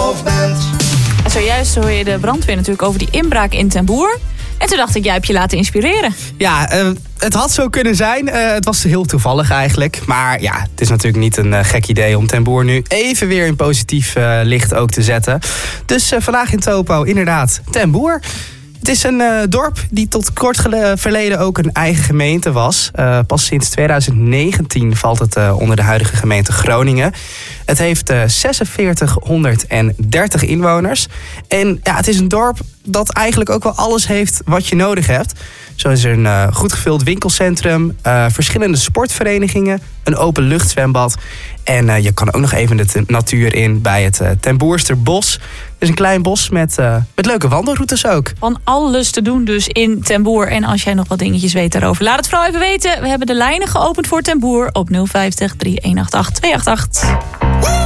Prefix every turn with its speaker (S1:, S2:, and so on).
S1: zelf bent.
S2: En zojuist hoor je de brandweer natuurlijk over die inbraak in Ten Boer. En toen dacht ik, jij hebt je laten inspireren.
S3: Ja, het had zo kunnen zijn. Het was heel toevallig eigenlijk. Maar ja, het is natuurlijk niet een gek idee om Ten Boer nu even weer in positief licht ook te zetten. Dus vandaag in Topo inderdaad Ten Boer. Het is een dorp die tot kort verleden ook een eigen gemeente was. Pas sinds 2019 valt het onder de huidige gemeente Groningen. Het heeft 4630 inwoners. En ja, het is een dorp dat eigenlijk ook wel alles heeft wat je nodig hebt. Zo is er een goed gevuld winkelcentrum, verschillende sportverenigingen, een openluchtzwembad. En je kan ook nog even de natuur in bij het Ten Boersterbos. Het is een klein bos met leuke wandelroutes ook.
S2: Van alles te doen dus in Ten Boer. En als jij nog wat dingetjes weet daarover, laat het vooral even weten. We hebben de lijnen geopend voor Ten Boer op 050 3188 288.